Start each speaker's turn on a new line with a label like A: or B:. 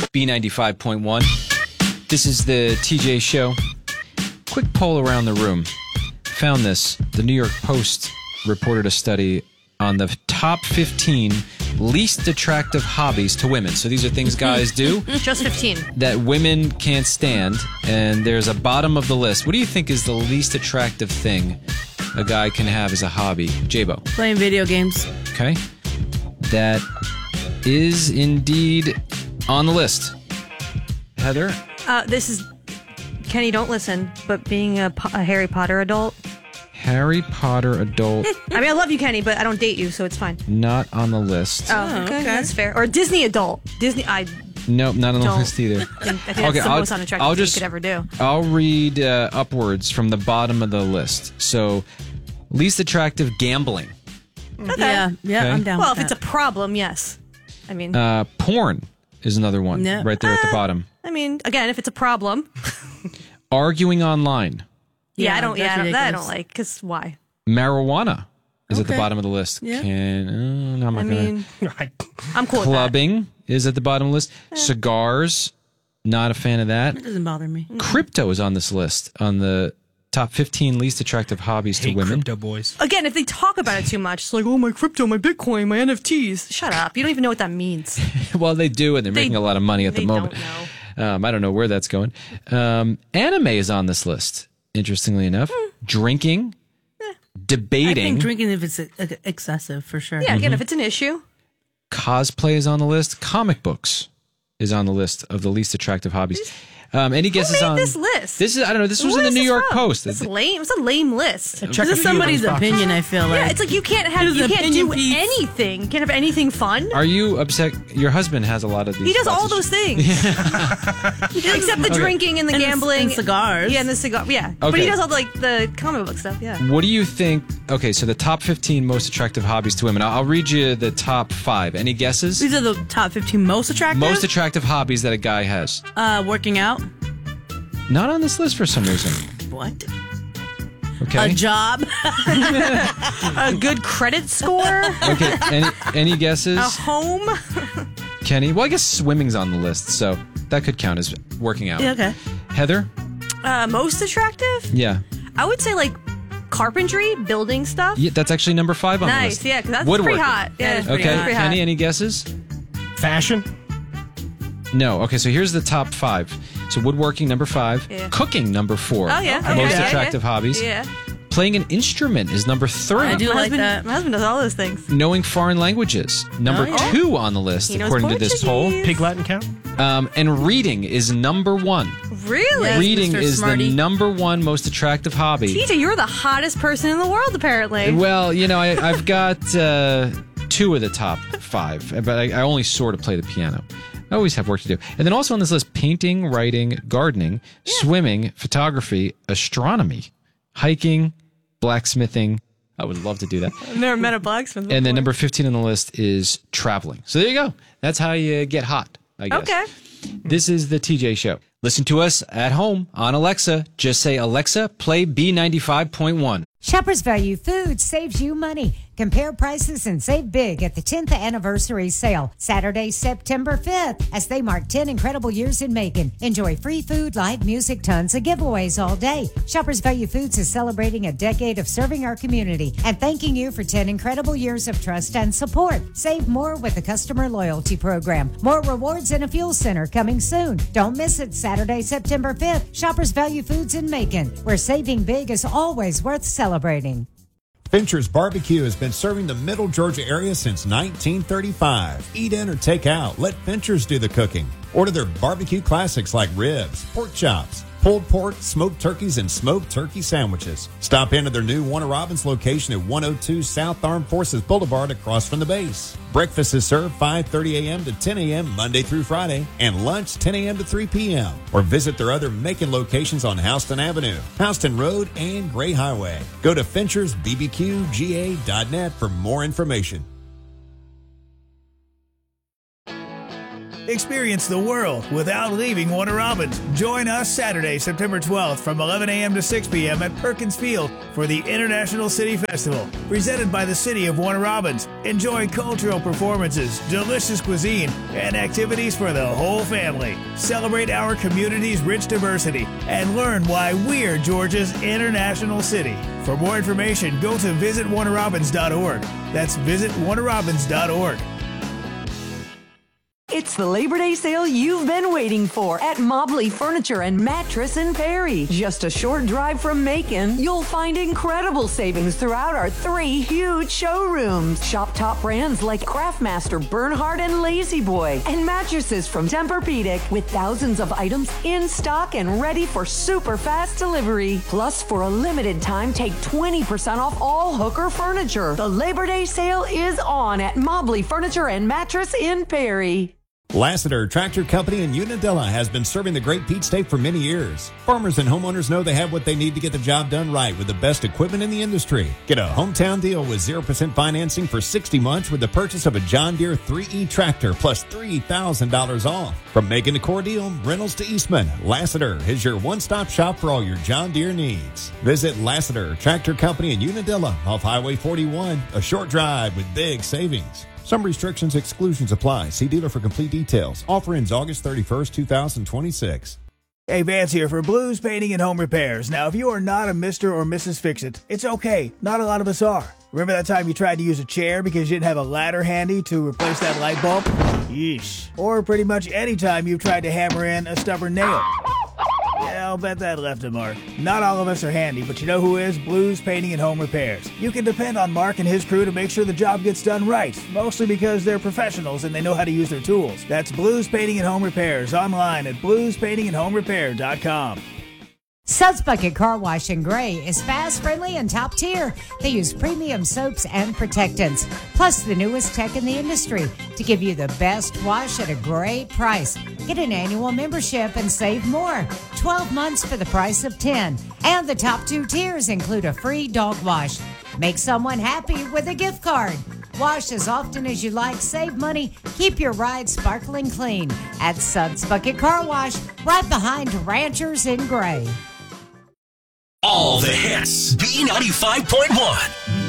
A: B95.1. This is the TJ Show. Quick poll around the room. Found this. The New York Post reported a study on the top 15 least attractive hobbies to women. So these are things guys do.
B: Just 15.
A: That women can't stand. And there's a bottom of the list. What do you think is the least attractive thing a guy can have as a hobby? J-Bo.
C: Playing video games.
A: Okay. That is indeed on the list. Heather?
B: This is... Kenny, don't listen, but being a Harry Potter adult...
A: Harry Potter adult.
B: I mean, I love you, Kenny, but I don't date you, so it's fine.
A: Not on the list.
B: Oh, okay. That's fair. Or Disney adult.
A: Nope, not on the list either.
B: I think that's the most unattractive thing you could ever do.
A: I'll read upwards from the bottom of the list. So, least attractive, gambling.
B: Okay.
C: Yeah,
A: Okay.
C: I'm down
B: Well,
C: with
B: if it's a
C: that.
B: problem, yes. I mean,
A: Porn is another one,
C: Yeah.
A: right there at the bottom.
B: I mean, again, if it's a problem,
A: Arguing online.
B: I don't
C: ridiculous.
B: like. Because why?
A: Marijuana is at the
C: Okay.
A: bottom of the list.
C: Yeah.
A: I'm not
B: I
A: gonna.
B: mean, I'm cool with that.
A: Clubbing is at the bottom of the list. Cigars, not a fan of that.
C: It doesn't bother me.
A: Crypto is on this list, on the top 15 least attractive hobbies to women.
D: Crypto boys.
B: Again, if they talk about it too much, it's like, oh, my crypto, my Bitcoin, my NFTs. Shut up. You don't even know what that means.
A: Well, they do, and they're making a lot of money at the
B: They
A: moment.
B: don't know.
A: I don't know where that's going. Anime is on this list, interestingly enough. Drinking,
C: I
A: debating,
C: think drinking if it's excessive, for sure.
B: Yeah, again, if it's an issue.
A: cosplay is on the list. Comic books is on the list of the least attractive hobbies. Any guesses
B: made
A: on
B: this list?
A: This is, I don't know. This was
B: What
A: in the
B: is
A: New
B: this
A: York
B: from?
A: Post.
B: It's lame. It's a lame list.
D: Check
C: This
D: a
C: is
D: few of
C: somebody's
D: those boxes.
C: opinion, I feel like.
B: Yeah, it's like you can't have,
C: It was
B: you can't do
C: opinion piece.
B: anything. You can't have anything fun.
A: Are you upset? Your husband has a lot of these.
B: He does all
A: boxes.
B: those things. Except the drinking and the
C: And the-
B: gambling.
C: and cigars.
B: Yeah, and the cigar. Yeah. But
A: Okay.
B: he does all the comic book stuff, yeah.
A: What do you think? Okay, so the top 15 most attractive hobbies to women. I'll read you the top 5. Any guesses?
C: These are the top 15 most attractive.
A: Most attractive hobbies that a guy has.
C: Working out.
A: Not on this list for some reason.
C: What?
A: Okay.
C: A job.
B: A good credit score.
A: Okay. Any guesses?
B: A home.
A: Kenny? Well, I guess swimming's on the list, so that could count as working out.
C: Yeah, okay.
A: Heather?
B: Most attractive?
A: Yeah.
B: I would say like carpentry, building stuff.
A: Yeah, that's actually number 5 on the
B: Nice,
A: list.
B: yeah, because that's
A: Woodworking.
B: pretty hot. Yeah, it's pretty
A: Okay.
B: hot.
A: Kenny, any guesses?
D: Fashion.
A: No. Okay, so here's the top 5. So woodworking, number 5.
B: Yeah.
A: Cooking, number 4.
B: Oh, yeah. Okay.
A: Most
B: Yeah,
A: attractive hobbies.
B: Yeah.
A: Playing an instrument is number 3.
C: I do
B: My
C: like
B: husband,
C: that.
B: my husband does all those things.
A: Knowing foreign languages, number
C: Oh, yeah.
A: 2 on the list,
B: He knows
A: according to this poll.
B: Portuguese.
D: Pig Latin count.
A: And reading is number 1.
B: Really?
C: Yes,
A: Reading
C: Mr.
A: is
C: Smarty.
A: the number 1 most attractive hobby.
B: TJ, you're the hottest person in the world, apparently.
A: Well, I've got 2 of the top 5, but I only sort of play the piano. I always have work to do. And then also on this list, painting, writing, gardening, swimming, photography, astronomy, hiking, blacksmithing. I would love to do that.
B: I've never met a blacksmith before.
A: And then number 15 on the list is traveling. So there you go. That's how you get hot, I guess.
B: Okay.
A: This is the TJ Show. Listen to us at home on Alexa. Just say, Alexa, play B95.1.
E: Shoppers Value Foods saves you money. Compare prices and save big at the 10th anniversary sale, Saturday, September 5th, as they mark 10 incredible years in Macon. Enjoy free food, live music, tons of giveaways all day. Shoppers Value Foods is celebrating a decade of serving our community and thanking you for 10 incredible years of trust and support. Save more with the customer loyalty program. More rewards and a fuel center coming soon. Don't miss it, Saturday, September 5th. Shoppers Value Foods in Macon, where saving big is always worth celebrating.
F: Fincher's Barbecue has been serving the Middle Georgia area since 1935. Eat in or take out. Let Fincher's do the cooking. Order their barbecue classics like ribs, pork chops, pulled pork, smoked turkeys, and smoked turkey sandwiches. Stop into their new Warner Robins location at 102 South Armed Forces Boulevard across from the base. Breakfast is served 5:30 a.m. to 10 a.m. Monday through Friday, and lunch 10 a.m. to 3 p.m. Or visit their other Macon locations on Houston Avenue, Houston Road, and Gray Highway. Go to FinchersBBQGA.net for more information.
D: Experience the world without leaving Warner Robins. Join us Saturday, September 12th from 11 a.m. to 6 p.m. at Perkins Field for the International City Festival, presented by the City of Warner Robins. Enjoy cultural performances, delicious cuisine, and activities for the whole family. Celebrate our community's rich diversity and learn why we're Georgia's international city. For more information, go to visitwarnerrobins.org. That's visitwarnerrobins.org.
G: It's the Labor Day sale you've been waiting for at Mobley Furniture and Mattress in Perry. Just a short drive from Macon, you'll find incredible savings throughout our 3 huge showrooms. Shop top brands like Craftmaster, Bernhard, and Lazy Boy, and mattresses from Tempur-Pedic with thousands of items in stock and ready for super fast delivery. Plus, for a limited time, take 20% off all Hooker furniture. The Labor Day sale is on at Mobley Furniture and Mattress in Perry.
F: Lassiter Tractor Company in Unadilla has been serving the Great Peach State for many years. Farmers and homeowners know they have what they need to get the job done right with the best equipment in the industry. Get a hometown deal with 0% financing for 60 months with the purchase of a John Deere 3E tractor plus $3,000 off. From Macon to Cordele, Reynolds to Eastman, Lassiter is your one-stop shop for all your John Deere needs. Visit Lassiter Tractor Company in Unadilla off Highway 41, a short drive with big savings. Some restrictions, exclusions apply. See dealer for complete details. Offer ends August 31st, 2026.
D: Hey, Vance here for Blues Painting and Home Repairs. Now, if you are not a Mr. or Mrs. Fix-It, it's okay. Not a lot of us are. Remember that time you tried to use a chair because you didn't have a ladder handy to replace that light bulb? Yeesh. Or pretty much any time you've tried to hammer in a stubborn nail. Yeah, I'll bet that left a mark. Not all of us are handy, but you know who is? Blues Painting and Home Repairs. You can depend on Mark and his crew to make sure the job gets done right, mostly because they're professionals and they know how to use their tools. That's Blues Painting and Home Repairs online at bluespaintingandhomerepair.com.
E: Suds Bucket Car Wash in Gray is fast, friendly, and top tier. They use premium soaps and protectants, plus the newest tech in the industry to give you the best wash at a great price. Get an annual membership and save more. 12 months for the price of 10. And the top 2 tiers include a free dog wash. Make someone happy with a gift card. Wash as often as you like, save money, keep your ride sparkling clean at Suds Bucket Car Wash, right behind Ranchers in Gray.
H: All the hits. B95.1.